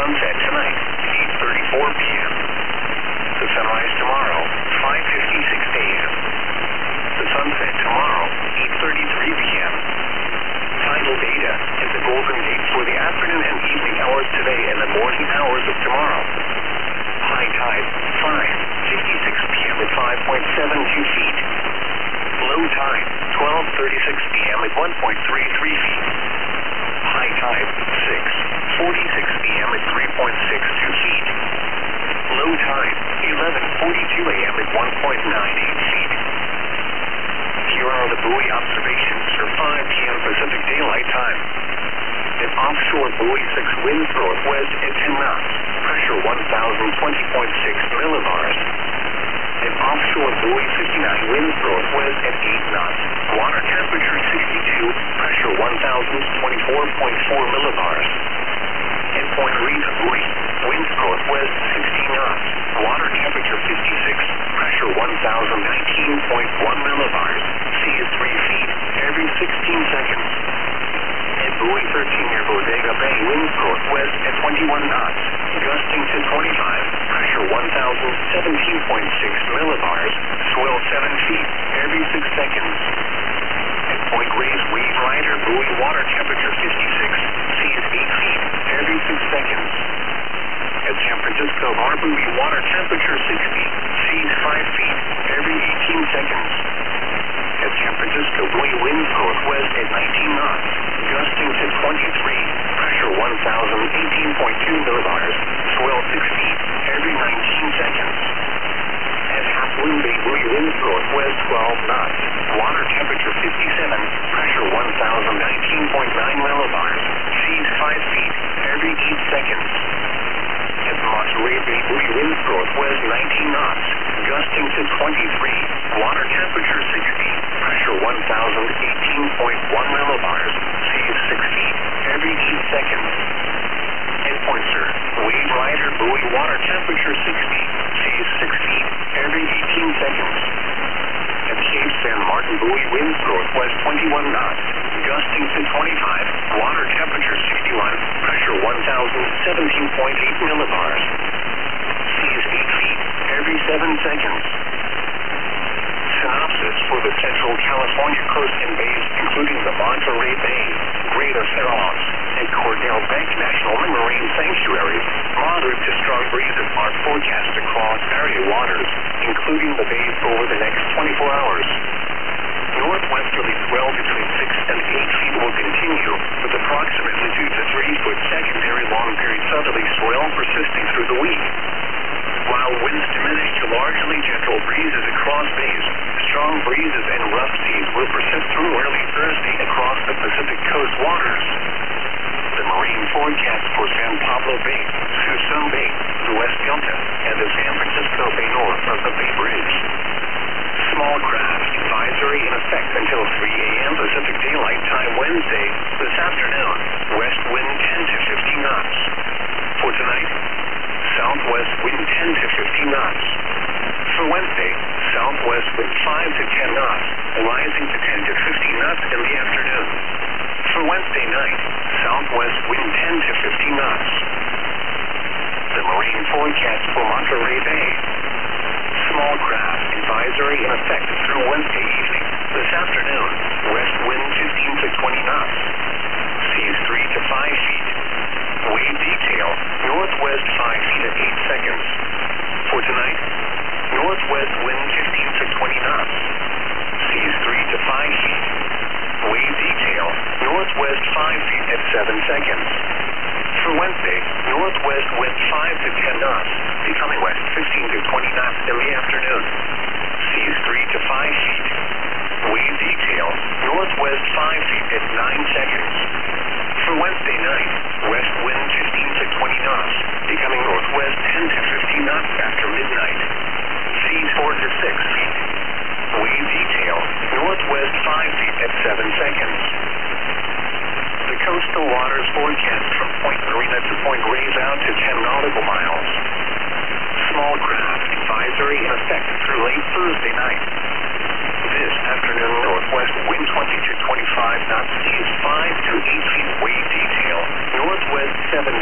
sunset tonight, 8:34 p.m. The sunrise tomorrow, 5:56 a.m. The sunset tomorrow, 8:33 p.m. Tidal data is the golden gate for the afternoon and evening hours today and the morning hours of tomorrow. High tide, 5:56 p.m. at 5.72 feet. Low tide, 12:36 p.m. at 1.33 feet. High tide, 6:46 p.m. at 3.62 feet. Low tide, 11:42 a.m. at 1.98 feet. Here are the buoy observations for 5 p.m. Pacific Daylight Time. An offshore buoy 6 winds northwest at 10 knots, pressure 1,020.6 millibars. An offshore buoy 59 winds northwest at 8 knots, water temperature 62, pressure 1,024.4 millibars. At Point Rita buoy, winds northwest 16 knots, water temperature 56, pressure 1,019.1 millibars, sea is 3 feet every 16 seconds. At buoy 13 near Bodega Bay, winds northwest at 21 knots, gusting to 25, pressure 1,017.6 millibars, swell 7 feet every 6 seconds. At Point Reyes Wave Rider buoy, water temperature 56, sea is 8 feet every 6 seconds. At San Francisco Harbor buoy, water temperature 60, sea is 5 feet every 18 seconds. At San Francisco buoy, winds northwest at 19 knots, gusting to 23, pressure 1,018.2 millibars, swell 6 feet every 19 seconds. At Half Moon Bay buoy, winds northwest 12 knots, water temperature 57, pressure 1,019.9 millibars, sea is 5 feet every 8 seconds. At Monterey Bay buoy, winds northwest 19 knots, gusting to 23, water temperature 60, pressure 1,018.1 millibars, sea is 6 feet every 8 seconds. At Point Sur, Wave Rider buoy, water temperature 60, sea is 6 feet every 18 seconds. At Cape San Martin buoy, winds northwest 21 knots, gusting to 25, water temperature 61, pressure 1,017.8 millibars. Sea is 8 feet every 7 seconds. Synopsis for the Central California coast and bays, including the Monterey Bay, Greater Farallones, and Cordell Bank National Marine Sanctuaries. Moderate to strong breezes are forecast across area waters, including the bays over the next 24 hours. Northwesterly swell between 6 and 8 feet will continue, with approximately 2 to 3 foot secondary long-period southerly swell persisting through the week. While winds diminish to largely gentle breezes across bays, strong breezes and rough seas will persist through early Thursday across the Pacific coast waters. The marine forecast for San Pablo Bay, Suisun Bay, the West Delta, and the San Francisco Bay north of the Bay Bridge. Small craft advisory in effect until 3 a.m. Pacific Daylight Time Wednesday. This afternoon, west wind 10 to 50 knots. For tonight, southwest wind 10 to 50 knots. For Wednesday, southwest wind 5 to 10 knots, rising to 10 to 15 knots in the afternoon. For Wednesday night, southwest wind 10 to 50 knots. The marine forecast for Monterey Bay. Small craft advisory in effect through Wednesday evening. This afternoon, west wind 15 to 20 knots. Seas 3 to 5 feet. Wave detail, northwest 5 feet at 8 seconds. For tonight, northwest wind 15 to 20 knots. Seas 3 to 5 feet. Wave detail, northwest 5 feet at 7 seconds. For Wednesday, northwest wind 5 to 10 knots, becoming west 15 to 20 knots in the afternoon. Seas 3 to 5 feet. Wave detail, northwest 5 feet at 9 seconds. For Wednesday night, west wind 15 to 20 knots, becoming northwest 10 to 15 knots after midnight. Seas 4 to 6 feet. Wave detail, northwest 5 feet at 7 seconds. The coastal waters forecast from Point Marina to Point Reyes out to 10 nautical miles. Small craft advisory in effect through late Thursday night. This afternoon, northwest wind 20 to 25 knots, seas 5 to 8 feet, wave detail, northwest 7